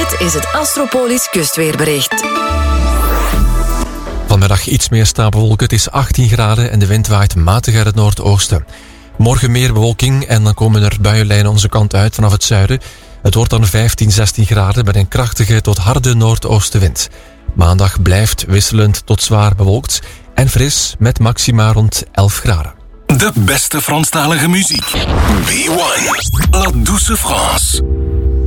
Dit is het Astropolis kustweerbericht. Vanmiddag iets meer stapelwolken. Het is 18 graden en de wind waait matig uit het noordoosten. Morgen meer bewolking en dan komen er buienlijnen onze kant uit vanaf het zuiden. Het wordt dan 15, 16 graden met een krachtige tot harde noordoostenwind. Maandag blijft wisselend tot zwaar bewolkt en fris met maxima rond 11 graden. De beste Franstalige muziek. B1. La Douce France.